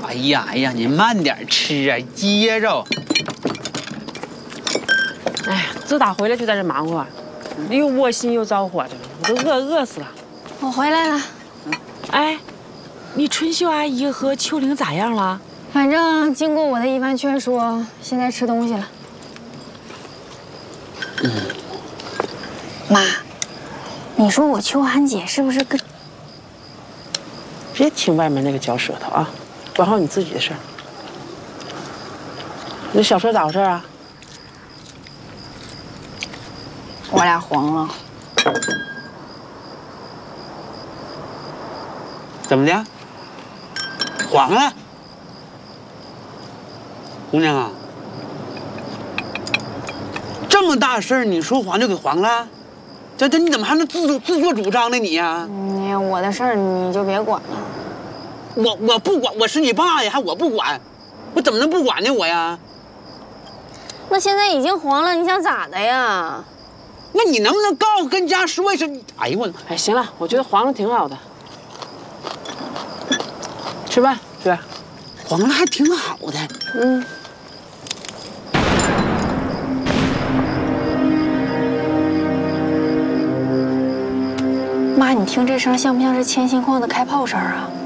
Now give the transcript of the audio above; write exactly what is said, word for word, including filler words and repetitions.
哎呀哎呀，你慢点吃啊，噎着。 哎呀，自打回来就在这忙活，又窝心又着火的，我都饿饿死了。 我回来了。 哎，你春秀阿姨和秋玲咋样了？ 反正经过我的一番劝说，现在吃东西了。嗯。妈，你说我秋涵姐是不是跟…… 别听外面那个嚼舌头啊，管好你自己的事儿。你小车咋回事啊？ 我俩黄了。 怎么的？黄了？姑娘啊，这么大事儿，你说黄就给黄了？这这你怎么还能自主自作主张呢你呀？ 嗯，我的事儿你就别管了。 我我不管，我是你爸呀，还我不管，我怎么能不管呢我呀？ 那现在已经黄了，你想咋的呀？ 那你能不能告诉跟家说一声？哎呦我， 哎，行了，我觉得黄了挺好的。吃饭，去。 黄了还挺好的。 嗯。 妈，你听这声像不像是铅心矿的开炮声啊？